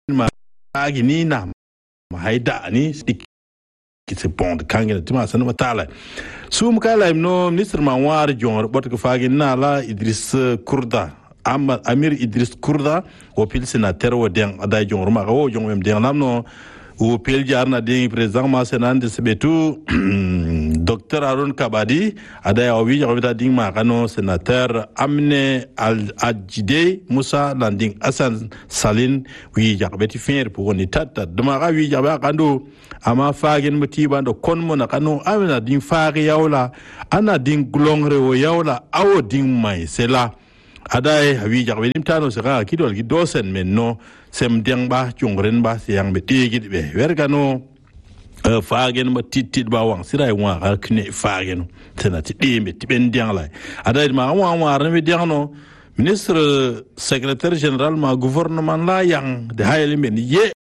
ma agini na haida ni se pond kangena tima sana matala sum kala no ministre manwar jongor bot ko fagin na la Idris Kurda Amir Idris Kurda o pil sénateur o den ada jongor ma o jongem den namno o pil jarna de président ma senande sebetu Dr Harun Kabadi ada ya wi jawita ding ma kano sénateur Amne Al-Ajide Musa Landing Hassan Salin wi jabeti fer pour ni tata dama ga wi jaba kando ama fagen mutiba do kon mo na kano amena ding faage yawla ana ding glongre o yawla awo ding mai sela adai wi jabbe dim tano sera kidol gi dosen menno sem deng ba jongren ba yang be tigi be wergano fagen ma titit ba wang sirai wa ga kne fagen tena ti dimbe ti ben deng la adai ma wa ne deng ministre secrétaire général ma gouvernement la yang de hayeli men ye